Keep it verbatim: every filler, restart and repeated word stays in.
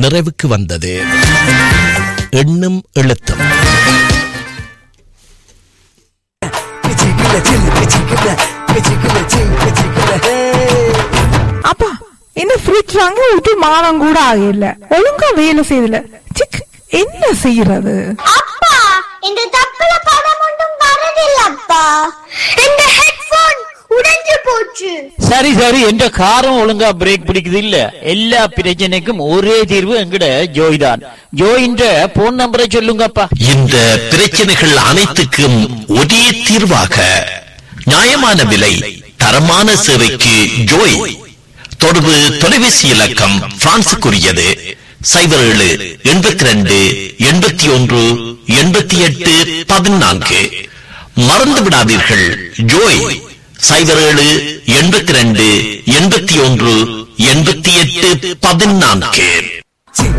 நிறைவுக்கு வந்தது. எண்ணும் எழுத்தும். அப்பா என்ன ஃப்ரிட்ஜ் வாங்கி விட்டு மாதம் கூட ஆகல, ஒழுங்கா வேலை செய்யல. சிக் என்ன செய்யறது? அப்பா இந்த தப்புல பணம் ஒன்றும் வரதில்லப்பா. இந்த ஹெட்போன் உடைஞ்சு போச்சு. சரி சரி, என்ற காரம் ஒழுங்கா பிரேக் பிடிக்குது இல்ல. எல்லா பிரச்சனைக்கும் ஒரே தீர்வு எங்கட ஜோய் தான். ஜோயின்ற போன் நம்பரை சொல்லுங்கப்பா. இந்த பிரச்சனைகள் அனைத்துக்கும் ஒரே தீர்வாக நியாயமான விலை தரமான சேவைக்கு ஜோய். தொடர்பு தொலைபேசி இலக்கம் பிரான்சுக்குரியது சைபர் ஏழு எண்பத்தி ரெண்டு எண்பத்தி ஒன்று எண்பத்தி எட்டு பதினான்கு. மறந்து விடாதீர்கள், ஜோய் சைபர் ஏழு எண்பத்தி ரெண்டு எண்பத்தி ஒன்று எண்பத்தி எட்டு பதினான்கு.